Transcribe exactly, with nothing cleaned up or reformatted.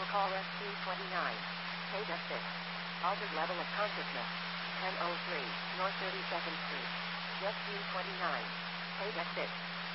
Call S Q twenty-nine. Page F six. Altered level of consciousness. ten oh three, North thirty-second Street. Jet Q twenty-nine. Page F six.